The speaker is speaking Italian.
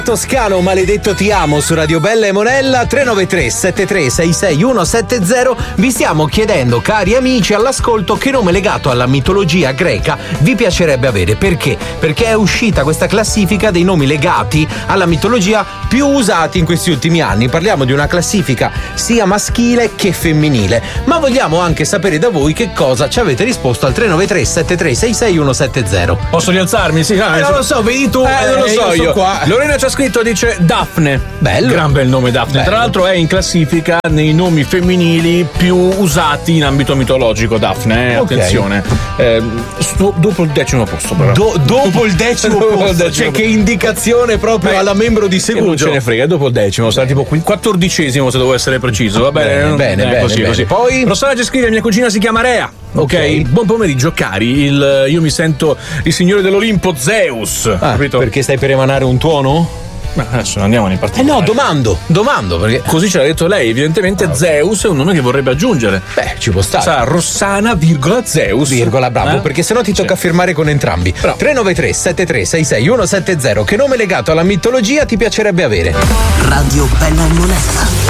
Toscano, maledetto ti amo su Radio Bella e Monella. 393 7366 170. Vi stiamo chiedendo, cari amici all'ascolto, che nome legato alla mitologia greca vi piacerebbe avere. Perché? Perché è uscita questa classifica dei nomi legati alla mitologia più usati in questi ultimi anni. Parliamo di una classifica sia maschile che femminile, ma vogliamo anche sapere da voi che cosa ci avete risposto al 393 7366 170. Posso rialzarmi? Sì, non lo so, vedi tu. Non lo so io. Qua. Lorena ci ha scritto, dice Daphne. Bello. Gran bel nome Daphne. Bello. Tra l'altro è in classifica nei nomi femminili più usati in ambito mitologico, Daphne, Okay. attenzione. Dopo il 10° posto però. Dopo il 10° posto. Cioè, che indicazione proprio alla membro di Che non ce Segugio. ne frega, dopo il 10°, sarà tipo 14° se devo essere preciso. Va bene, Bene. così. Poi Rossana ci scrive: mia cugina si chiama Rea. Ok, buon pomeriggio cari. Io mi sento il signore dell'Olimpo Zeus. Capito? Perché stai per emanare un tuono? Ma adesso non andiamo nei particolari. No, domando perché. Così ce l'ha detto lei, evidentemente Zeus è un nome che vorrebbe aggiungere. Beh, ci può stare. Sarà Rossana, Zeus. Bravo, perché sennò ti tocca firmare con entrambi. 393 7366 170. Che nome legato alla mitologia ti piacerebbe avere? Radio Bella e Monella.